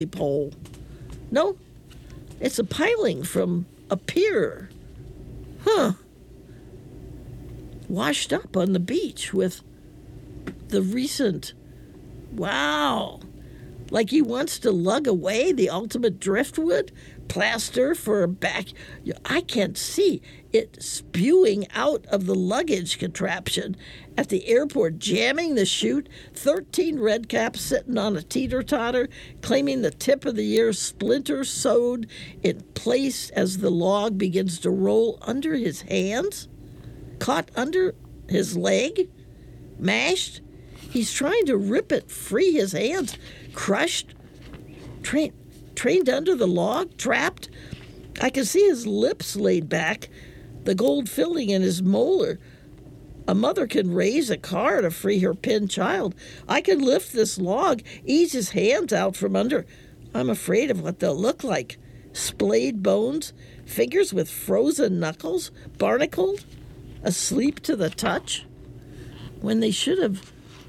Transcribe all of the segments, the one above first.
pole. No, it's a piling from a pier. Huh. Washed up on the beach with the recent. Wow. Like he wants to lug away the ultimate driftwood, plaster for a back. I can see it spewing out of the luggage contraption at the airport, jamming the chute. 13 redcaps sitting on a teeter-totter, claiming the tip of the year, splinter sewed in place as the log begins to roll under his hands, caught under his leg, mashed. He's trying to rip it free, his hands crushed, trained under the log, trapped. I can see his lips laid back, the gold filling in his molar. A mother can raise a car to free her pinned child. I can lift this log, ease his hands out from under. I'm afraid of what they'll look like. Splayed bones, fingers with frozen knuckles, barnacled, asleep to the touch. When they should have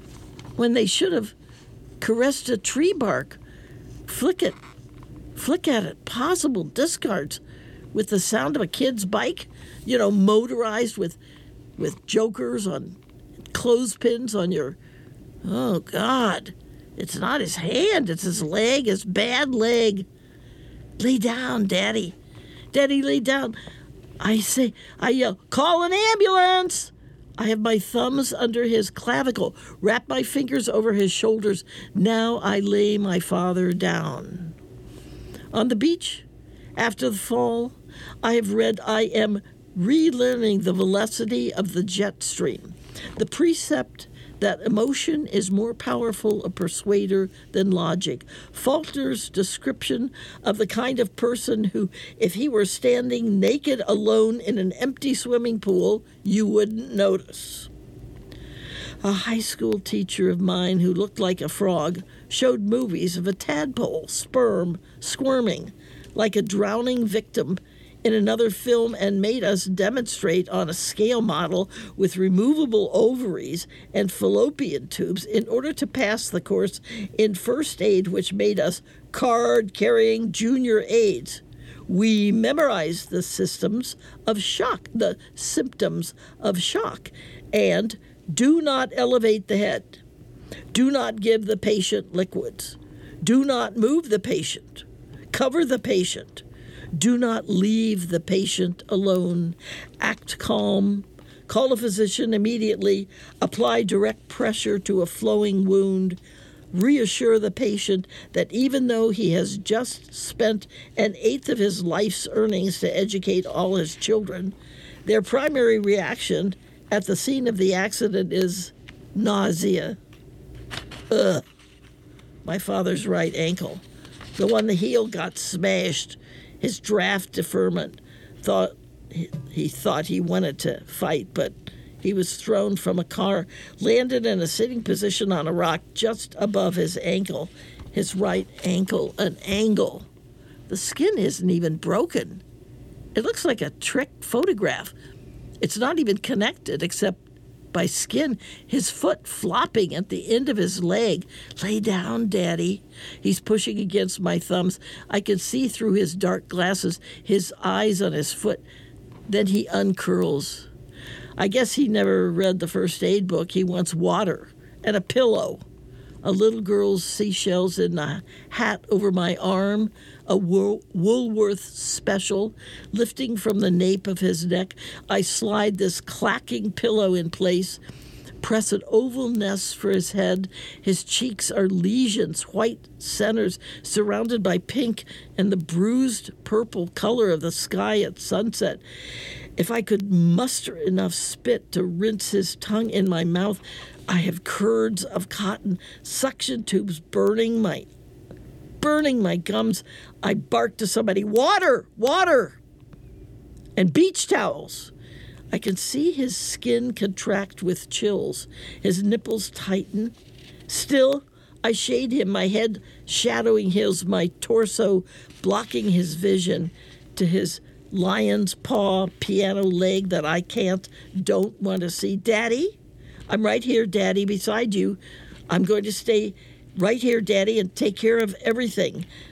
caressed a tree bark, flick at it, possible discards with the sound of a kid's bike, motorized with jokers on clothespins on your, oh God, it's not his hand, it's his leg, his bad leg. Lay down, Daddy. Daddy, lay down. I yell, call an ambulance. I have my thumbs under his clavicle, wrap my fingers over his shoulders. Now I lay my father down. On the beach, after the fall, I have read I am relearning the velocity of the jet stream, the precept that emotion is more powerful a persuader than logic. Faulkner's description of the kind of person who, if he were standing naked alone in an empty swimming pool, you wouldn't notice. A high school teacher of mine who looked like a frog showed movies of a tadpole sperm squirming like a drowning victim in another film and made us demonstrate on a scale model with removable ovaries and fallopian tubes in order to pass the course in first aid, which made us card-carrying junior aides. We memorized the symptoms of shock, and do not elevate the head. Do not give the patient liquids. Do not move the patient. Cover the patient. Do not leave the patient alone. Act calm. Call a physician immediately. Apply direct pressure to a flowing wound. Reassure the patient that even though he has just spent an eighth of his life's earnings to educate all his children, their primary reaction at the scene of the accident is nausea. Ugh. My father's right ankle, the one the heel got smashed. His draft deferment he thought he wanted to fight, but he was thrown from a car, landed in a sitting position on a rock just above his ankle, his right ankle, an angle. The skin isn't even broken. It looks like a trick photograph. It's not even connected except by skin, his foot flopping at the end of his leg. Lay down, Daddy. He's pushing against my thumbs. I can see through his dark glasses, his eyes on his foot. Then he uncurls. I guess he never read the first aid book. He wants water and a pillow. A little girl's seashells in a hat over my arm, a Woolworth special lifting from the nape of his neck. I slide this clacking pillow in place, press an oval nest for his head. His cheeks are lesions, white centers surrounded by pink and the bruised purple color of the sky at sunset. If I could muster enough spit to rinse his tongue in my mouth, I have curds of cotton, suction tubes burning my gums. I bark to somebody, water, water, and beach towels. I can see his skin contract with chills, his nipples tighten. Still, I shade him, my head shadowing his, my torso blocking his vision, to his lion's paw piano leg that I don't want to see. Daddy? I'm right here, Daddy, beside you. I'm going to stay right here, Daddy, and take care of everything.